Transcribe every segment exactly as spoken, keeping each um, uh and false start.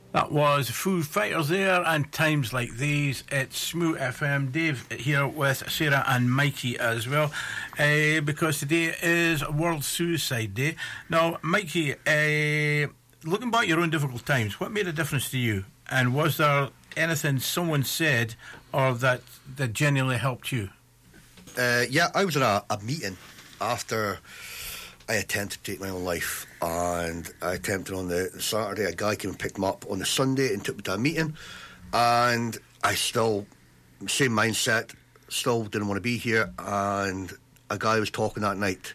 That was Foo Fighters there, and Times Like These. It's Smoo F M. Dave here with Sarah and Mikey as well, uh, because today is World Suicide Day. Now, Mikey, uh, looking back at your own difficult times, what made a difference to you? And was there anything someone said or that, that genuinely helped you? Uh, yeah, I was at a, a meeting after I attempted to take my own life, and I attempted on the, the Saturday. A guy came and picked me up on the Sunday and took me to a meeting, and I still, same mindset, still didn't want to be here. And a guy was talking that night,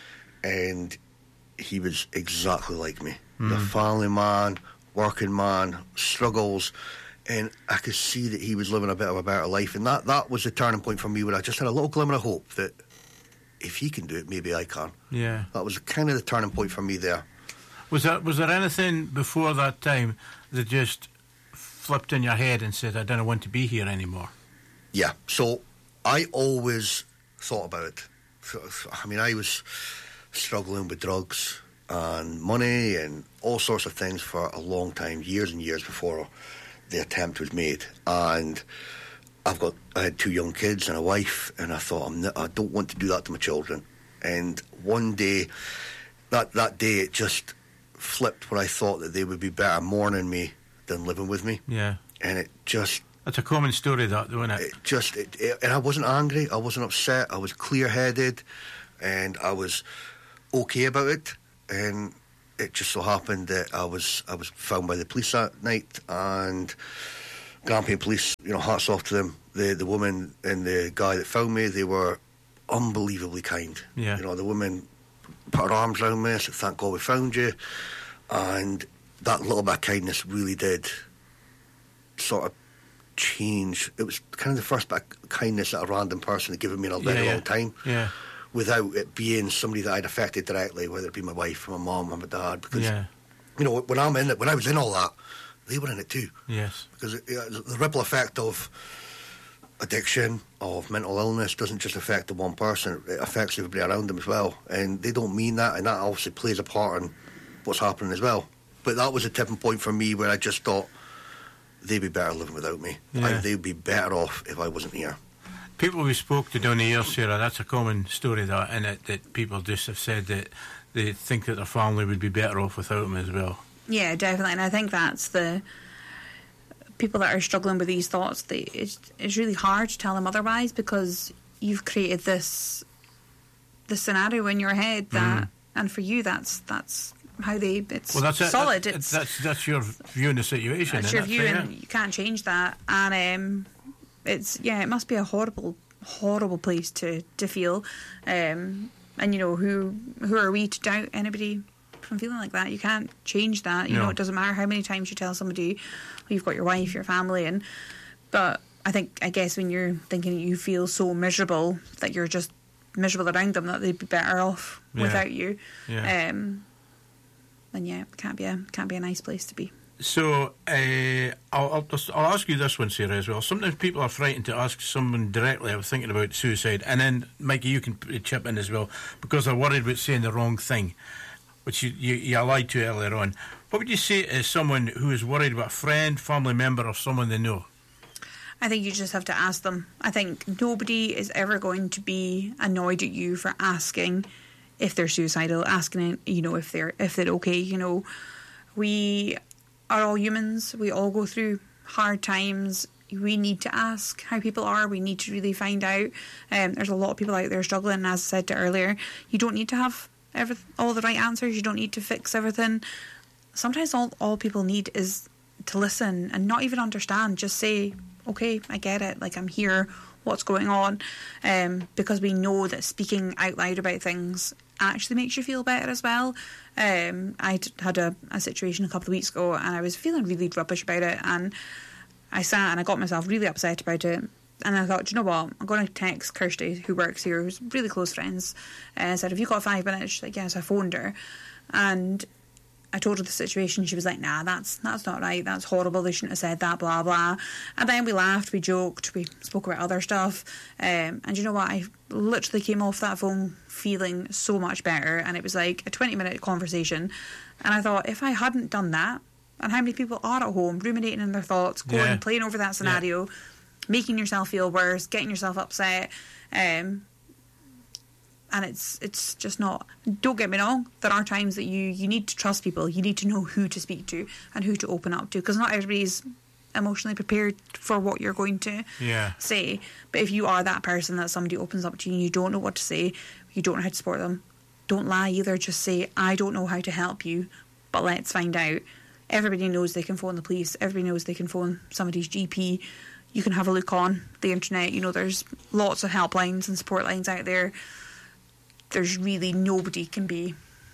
and he was exactly like me. Mm. The family man, working man, struggles, and I could see that he was living a bit of a better life, and that, that was the turning point for me, where I just had a little glimmer of hope that if he can do it, maybe I can. Yeah. That was kind of the turning point for me there. Was there, was there anything before that time that just flipped in your head and said, I don't want to be here anymore? Yeah. So I always thought about it. I mean, I was struggling with drugs and money and all sorts of things for a long time, years and years before the attempt was made. And I've got, I had two young kids and a wife, and I thought, I'm not, I don't want to do that to my children. And one day, that that day, it just flipped, where I thought that they would be better mourning me than living with me. Yeah. And it just... That's a common story, that, though, isn't it? It just... It, it, and I wasn't angry, I wasn't upset, I was clear-headed, and I was okay about it. And it just so happened that I was I was found by the police that night, and Grampian Police, you know, hats off to them. The the woman and the guy that found me, they were unbelievably kind. Yeah. You know, the woman put her arms around me, said, thank God we found you. And that little bit of kindness really did sort of change. It was kind of the first bit of kindness that a random person had given me in a very yeah, yeah. long time. Yeah. Without it being somebody that I'd affected directly, whether it be my wife, or my mum, or my dad. Because, yeah. you know, when I'm in it, when I was in all that, they were in it too. Yes. Because it, you know, the ripple effect of addiction, of mental illness, doesn't just affect the one person, it affects everybody around them as well. And they don't mean that, and that obviously plays a part in what's happening as well. But that was a tipping point for me, where I just thought they'd be better living without me. Yeah. I, they'd be better off if I wasn't here. People we spoke to down the years, Sarah, that's a common story, that, in it, that people just have said that they think that their family would be better off without them as well. Yeah, definitely. And I think that's the people that are struggling with these thoughts, they, it's, it's really hard to tell them otherwise, because you've created this this scenario in your head that, mm. and for you, that's that's how they, it's well, that's solid. It. That, it's, that's that's your view in the situation. That's your that's view, fair. and you can't change that. And um, it's yeah, it must be a horrible, horrible place to to feel. Um, and you know, who who are we to doubt anybody from feeling like that? You can't change that. You no. know, it doesn't matter how many times you tell somebody, well, you've got your wife, your family, and but I think I guess when you're thinking you feel so miserable that you're just miserable around them, that they'd be better off yeah. without you. Yeah. Um, then yeah, it can't be a can't be a nice place to be. So uh, I'll, I'll, just, I'll ask you this one, Sarah, as well. Sometimes people are frightened to ask someone directly, I was thinking about suicide, and then Mikey, you can chip in as well, because they're worried about saying the wrong thing, which you, you, you allied to earlier on. What would you say to someone who is worried about a friend, family member, or someone they know? I think you just have to ask them. I think nobody is ever going to be annoyed at you for asking if they're suicidal, asking, you know, if they're if they're okay. You know, we are all humans. We all go through hard times. We need to ask how people are. We need to really find out. Um, there's a lot of people out there struggling. As I said earlier, you don't need to have every, all the right answers. You don't need to fix everything. Sometimes all all people need is to listen and not even understand. Just say, okay, I get it, like I'm here, what's going on, um, because we know that speaking out loud about things actually makes you feel better as well. Um, I had a, a situation a couple of weeks ago, and I was feeling really rubbish about it, and I sat and I got myself really upset about it, and I thought, do you know what, I'm going to text Kirsty, who works here, who's really close friends, and I said, have you got five minutes? She's like, yes. I phoned her, and I told her the situation. She was like, nah, that's that's not right, that's horrible, they shouldn't have said that, blah blah. And then we laughed, we joked, we spoke about other stuff, um, and you know what, I literally came off that phone feeling so much better. And it was like a twenty minute conversation, and I thought, if I hadn't done that, And how many people are at home ruminating in their thoughts, going Yeah. and playing over that scenario, yeah. making yourself feel worse, getting yourself upset, um, and it's it's just not. Don't get me wrong. There are times that you you need to trust people. You need to know who to speak to and who to open up to, because not everybody's emotionally prepared for what you're going to yeah. say. But if you are that person that somebody opens up to you and you don't know what to say, you don't know how to support them, don't lie either. Just say, I don't know how to help you, but let's find out. Everybody knows they can phone the police. Everybody knows they can phone somebody's G P. You can have a look on the internet. You know, there's lots of helplines and support lines out there. There's really nobody can be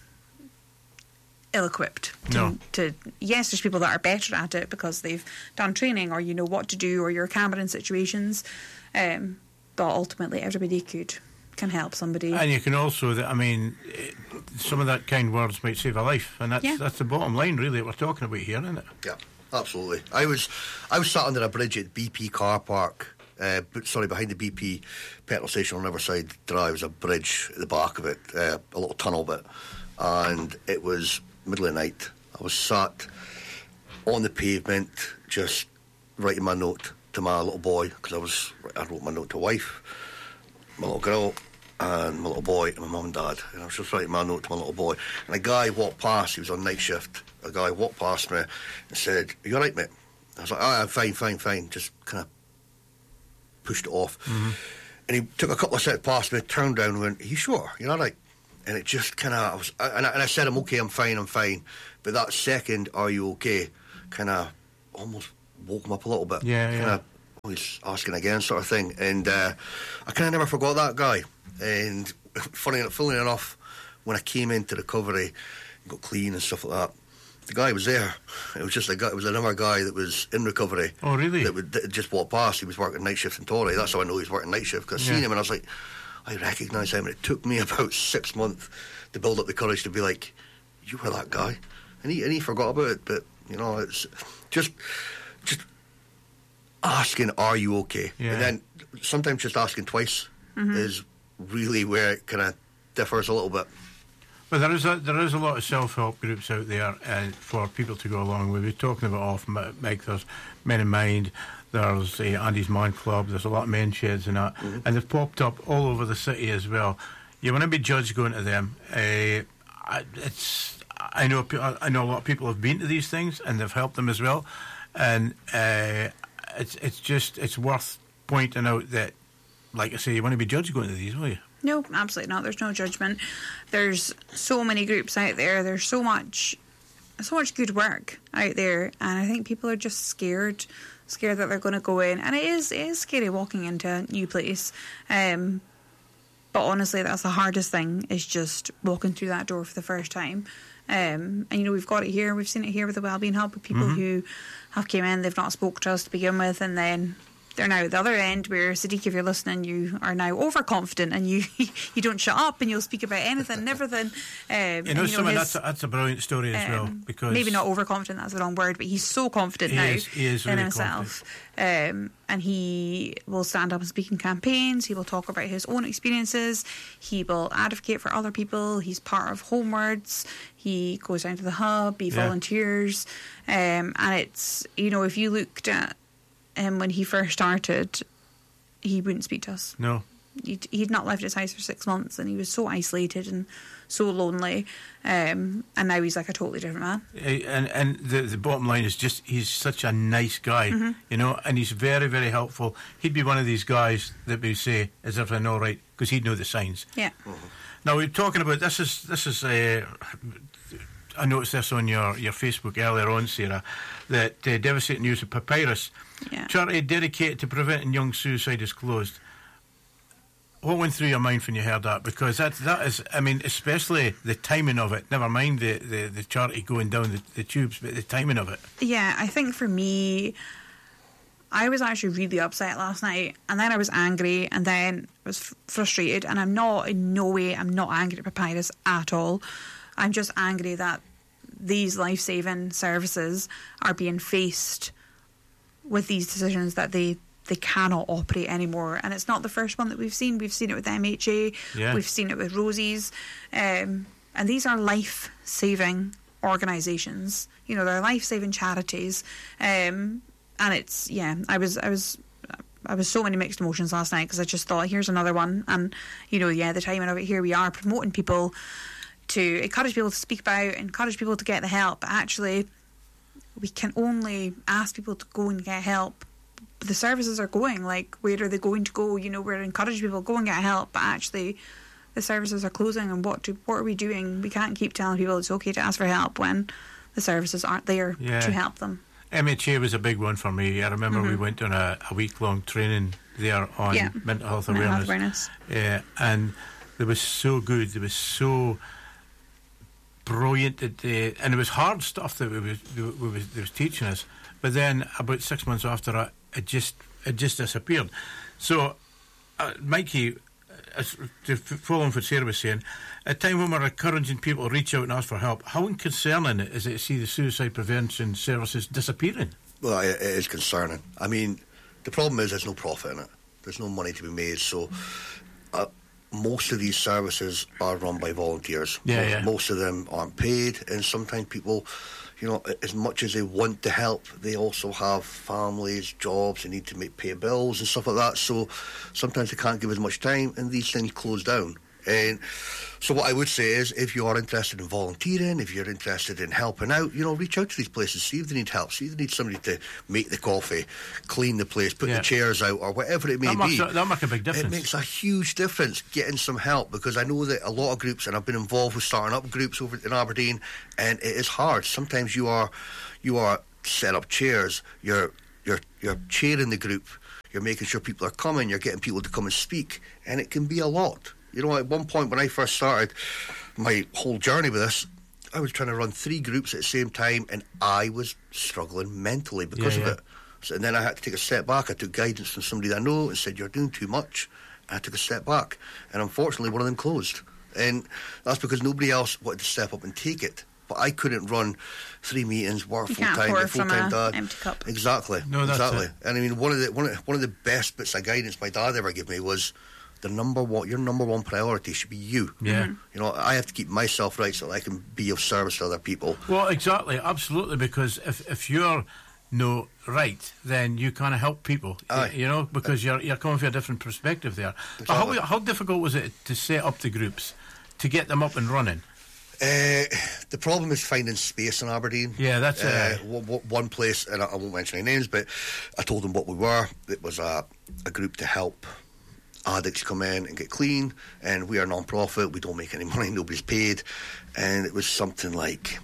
ill-equipped to, no. to yes there's people that are better at it because they've done training or you know what to do or you're camera in situations, um, but ultimately everybody could can help somebody. And you can also, I mean, some of that kind words might save a life, and that's yeah. that's the bottom line really that we're talking about here, isn't it? Yeah, absolutely. I was I was sat under a bridge at B P car park, uh, but sorry, behind the B P petrol station on Riverside Drive. There was a bridge at the back of it, uh, a little tunnel bit, and it was middle of the night. I was sat on the pavement just writing my note to my little boy, because I was I wrote my note to wife, my little girl, and my little boy, and my mum and dad. And I was just writing my note to my little boy, and a guy walked past. He was on night shift. A guy walked past me and said, "Are you all right, mate?" I was like, "Oh, I'm fine, fine, fine." Just kind of pushed it off. Mm-hmm. And he took a couple of steps past me, turned down and went, "Are you sure? You're all right?" And it just kind of, I was, and I, and I said, "I'm okay, I'm fine, I'm fine." But that second, "Are you okay?" kind of almost woke him up a little bit. Yeah, kind yeah. of, oh, he's asking again, sort of thing. And uh, I kind of never forgot that guy. And funny, funny enough, when I came into recovery, got clean and stuff like that, the guy was there. It was just a guy. It was another guy that was in recovery. Oh, really? That would that had just walked past. He was working night shift in Tory. That's how I know he was working night shift, because I Yeah. seen him and I was like, I recognise him. And it took me about six months to build up the courage to be like, "You were that guy," and he and he forgot about it. But you know, it's just just asking, "Are you okay?" Yeah. And then sometimes just asking twice Mm-hmm. is really where it kind of differs a little bit. Well, there is a, there is a lot of self-help groups out there uh, for people to go along with. We're talking about off mic. There's Men in Mind. There's uh, Andy's Man Club. There's a lot of men sheds and that, Mm-hmm. and they've popped up all over the city as well. You want to be judged going to them. Uh, I, it's I know pe- I know a lot of people have been to these things and they've helped them as well, and uh, it's it's just it's worth pointing out that, like I say, you want to be judged going to these, will you? No, absolutely not. There's no judgment. There's so many groups out there. There's so much, so much good work out there, and I think people are just scared, scared that they're going to go in, and it is it is scary walking into a new place. Um, but honestly, that's the hardest thing, is just walking through that door for the first time. Um, and you know, we've got it here. We've seen it here with the Wellbeing Hub, with people Mm-hmm. who have came in, they've not spoke to us to begin with, and then they're now at the other end, where, Sadiq, if you're listening, you are now overconfident and you you don't shut up and you'll speak about anything and everything. Um, You know, and, something his, that's a, that's a brilliant story as well, um, because maybe not overconfident, that's the wrong word, but he's so confident He now is- he is in really himself. Um, and he will stand up and speak in campaigns. He will talk about his own experiences. He will advocate for other people. He's part of Homewards. He goes down to the hub. He Yeah. volunteers. Um, and it's, you know, if you looked at him when he first started, he wouldn't speak to us. no. He'd, he'd not left his house for six months and he was so isolated and so lonely. Um, and now he's like a totally different man. Uh, And and the the bottom line is just he's such a nice guy, Mm-hmm. you know, and he's very very helpful. He'd be one of these guys that we say, "Is everything all right?" because he'd know the signs. Yeah. Now we're talking about this is this is uh, I noticed this on your, your Facebook earlier on, Sarah, that uh, devastating news of Papyrus. Yeah. Charity dedicated to preventing young suicide is closed. What went through your mind when you heard that? Because that that is, I mean, especially the timing of it. Never mind the, the, the charity going down the, the tubes, but the timing of it. Yeah, I think for me, I was actually really upset last night, and then I was angry, and then I was f- frustrated, and I'm not, in no way, I'm not angry at Papyrus at all. I'm just angry that these life-saving services are being faced with these decisions that they they cannot operate anymore. And it's not the first one that we've seen. We've seen it with M H A, Yeah. we've seen it with Rosie's, um, and these are life-saving organisations. You know, they're life-saving charities, um, and it's yeah. I was I was. I was so many mixed emotions last night because I just thought, here's another one, and you know, yeah, the timing of it, here we are promoting people to encourage people to speak about, encourage people to get the help. But actually, we can only ask people to go and get help. The services are going, like, where are they going to go? You know, we're encouraging people to go and get help, but actually, the services are closing. And what do what are we doing? We can't keep telling people it's okay to ask for help when the services aren't there yeah. to help them. M H A was a big one for me. I remember mm-hmm. we went on a, a week-long training there on yeah. mental health mental awareness. Health awareness. Yeah, and it was so good. It was so brilliant, that, uh, and it was hard stuff that we was, we was, they was teaching us. But then about six months after that, it just it just disappeared. So, uh, Mikey, uh, to follow on what Sarah was saying, at a time when we're encouraging people to reach out and ask for help, how concerning is it to see the suicide prevention services disappearing? Well, it, it is concerning. I mean, the problem is there's no profit in it. There's no money to be made. So uh, most of these services are run by volunteers. Yeah, most, yeah. most of them aren't paid, and sometimes people, you know, as much as they want to help, they also have families, jobs, they need to make pay bills and stuff like that. So sometimes they can't give as much time, and these things close down. And so what I would say is, if you are interested in volunteering, if you're interested in helping out, you know, reach out to these places, see if they need help, see if they need somebody to make the coffee, clean the place, put yeah. the chairs out, or whatever it may that be. Makes a, that makes a big difference. It makes a huge difference getting some help, because I know that a lot of groups, and I've been involved with starting up groups over in Aberdeen, and it is hard. Sometimes you are you are set up chairs, you're you're you're chairing the group, you're making sure people are coming, you're getting people to come and speak, and it can be a lot. You know, at one point when I first started my whole journey with this, I was trying to run three groups at the same time, and I was struggling mentally because yeah, of yeah. it. So, and then I had to take a step back. I took guidance from somebody that I know and said, you're doing too much. And I took a step back. And unfortunately, one of them closed. And that's because nobody else wanted to step up and take it. But I couldn't run three meetings, work You full can't time, pour be full time from dad. a empty cup. Exactly. No, that's exactly. it. And I mean, one of the one of, one of the best bits of guidance my dad ever gave me was, the number one, your number one priority should be you. Yeah. Mm-hmm. You know, I have to keep myself right so that I can be of service to other people. Well, exactly, absolutely, because if if you're no right, then you kind of help people. Aye. You know, because you're you're coming from a different perspective there. Exactly. But how how difficult was it to set up the groups, to get them up and running? Uh, the problem is finding space in Aberdeen. Yeah, that's uh, it. w- w- one place, and I, I won't mention any names, but I told them what we were. It was a, a group to help addicts come in and get clean, and we are non-profit, we don't make any money, nobody's paid, and it was something like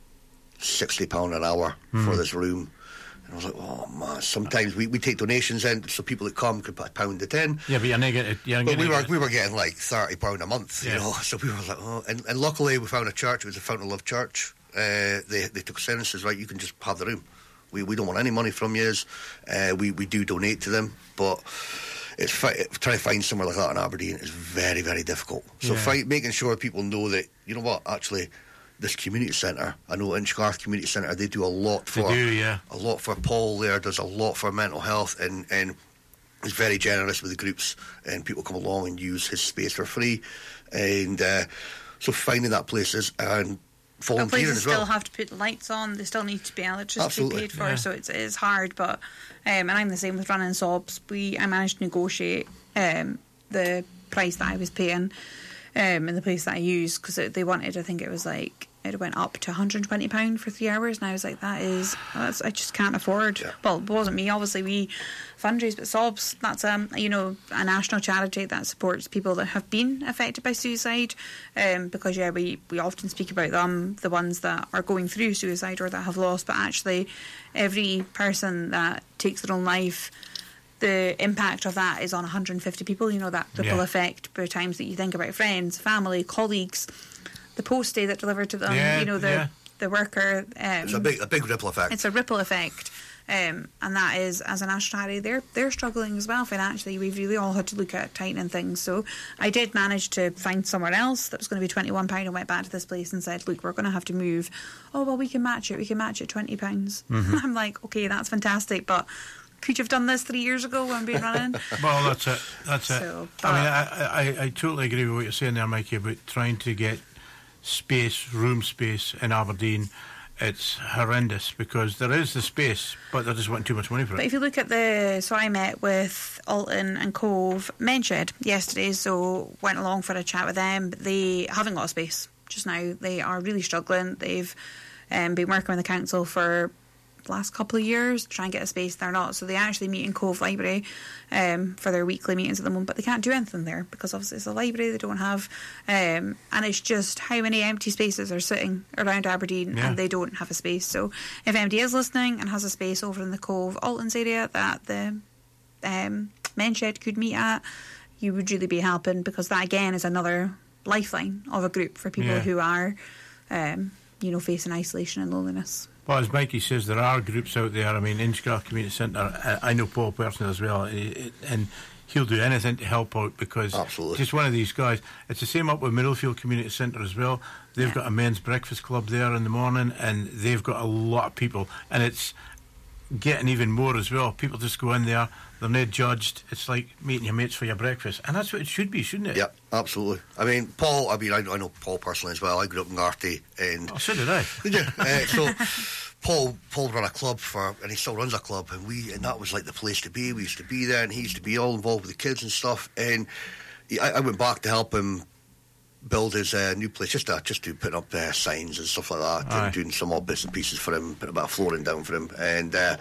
sixty pounds an hour mm. for this room. And I was like, oh man, sometimes we, we take donations in, so people that come could put a pound to ten. Yeah, but you're not getting, you're but we were it. we were getting like thirty pounds a month, yeah. you know, so we were like, oh, and, and luckily we found a church. It was a Fountain of Love church. Uh, they they took us in and says, right, you can just have the room. We we don't want any money from you. Uh, we, we do donate to them, but it's fi- trying to find somewhere like that in Aberdeen is very, very difficult. So yeah. fi- making sure people know that, you know what, actually, this community centre, I know Inchgarth Community Centre, they do a lot for they do, yeah. a lot for Paul there, does a lot for mental health, and, and is very generous with the groups, and people come along and use his space for free. And uh, so finding that places and But volunteering places as well. still have to put lights on. They still need to be electricity Absolutely. paid for, Yeah. so it's, it is hard. But um, and I'm the same with running S O B S. We I managed to negotiate um, the price that I was paying um, in the place that I used, because they wanted, I think it was like, it went up to one hundred and twenty pounds for three hours, and I was like, that is, that's, I just can't afford. Yeah. Well, it wasn't me, obviously, we fundraise, but S O B S, that's um, you know, a national charity that supports people that have been affected by suicide, um, because yeah, we, we often speak about them, the ones that are going through suicide or that have lost, but actually every person that takes their own life, the impact of that is on one hundred and fifty people, you know, that ripple Yeah. effect by times that you think about friends, family, colleagues, the postie that delivered to them, Yeah, you know, the yeah. the worker. Um, It's a big, a big ripple effect. it's a ripple effect, um, and that is, as a national charity, they're they're struggling as well financially. We've really all had to look at tightening things. So I did manage to find somewhere else that was going to be twenty-one pounds. I went back to this place and said, look, we're going to have to move. Oh, well, we can match it. We can match it twenty pounds. Mm-hmm. I'm like, okay, that's fantastic, but could you have done this three years ago when we were running? Well, that's it. That's So, it. I but- mean, I, I, I totally agree with what you're saying there, Mikey, about trying to get space, room space in Aberdeen, it's horrendous because there is the space, but they're just wanting too much money for But it. if you look at the, so I met with Alton and Cove Menshed yesterday, so went along for a chat with them. But they haven't got a space just now. They are really struggling. They've um, been working with the council for the last couple of years to try and get a space. They're not, so they actually meet in Cove Library um, for their weekly meetings at the moment, but they can't do anything there because obviously it's a library they don't have, um, and it's just how many empty spaces are sitting around Aberdeen Yeah. and they don't have a space. So if anybody is listening and has a space over in the Cove Alton's area that the um, Men's Shed could meet at, you would really be helping, because that again is another lifeline of a group for people Yeah. who are um, you know, facing isolation and loneliness. Well, as Mikey says, there are groups out there. I mean, Inchgraft Community Centre, I, I know Paul personally as well, and he'll do anything to help out because Absolutely. just one of these guys. It's the same up with Middlefield Community Centre as well. They've Yeah. got a men's breakfast club there in the morning, and they've got a lot of people, and it's getting even more as well. People just go in there, they're not judged. It's like meeting your mates for your breakfast, and that's what it should be, shouldn't it? Yeah, absolutely. I mean, Paul, I mean, I, I know Paul personally as well. I grew up in Garty, and Oh, so did I. Did you? uh, so Paul Paul ran a club for, and he still runs a club, and we and that was like the place to be. We used to be there, and he used to be all involved with the kids and stuff. And he, I, I went back to help him build his uh, new place, just to, just to put up uh, signs and stuff like that, Aye. and doing some odd bits and pieces for him, put a bit of flooring down for him, and. Uh,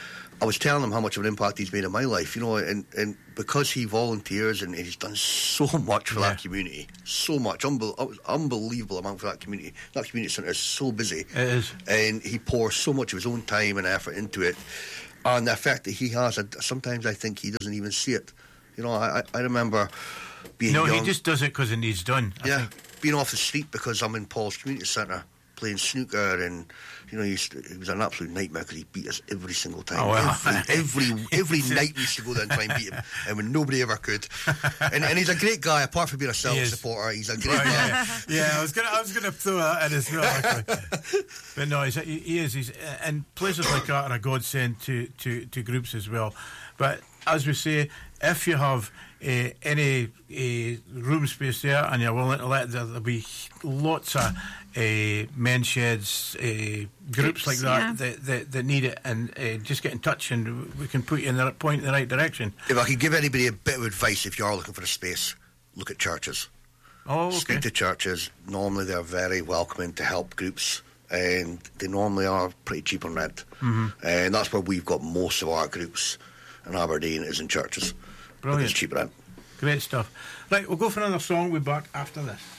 I was telling him how much of an impact he's made in my life, you know, and, and because he volunteers and he's done so much for Yeah. that community, so much, unbel- unbelievable amount for that community. That community centre is so busy. It is. And he pours so much of his own time and effort into it. And the effect that he has, I, sometimes I think he doesn't even see it. You know, I, I remember being No, young. he just does it because it needs done. I yeah, think. being off the street because I'm in Paul's community centre playing snooker, and you know, he used to, it was an absolute nightmare because he beat us every single time. Oh, well. Every every, every night we used to go there and try and beat him, and when nobody ever could. And, and he's a great guy. Apart from being a Celtic is. supporter, he's a great Right, guy. yeah. yeah, I was gonna, I was gonna throw that in as well. Actually. But no, he's, he, he is. He's, and places like that are a godsend to, to, to groups as well. But as we say, if you have uh, any uh, room space there and you're willing to let there, there'll be lots of uh, men's sheds, uh, groups like that, yeah. that, that that need it, and uh, just get in touch and we can put you in the point in the right direction. If I could give anybody a bit of advice, if you are looking for a space, look at churches. Oh, okay. Speak to churches. Normally they're very welcoming to help groups, and they normally are pretty cheap on rent. Mm-hmm. And that's where we've got most of our groups in Aberdeen, is in churches. Brilliant. It's cheap rent. Great stuff. Right, we'll go for another song. We'll be back after this.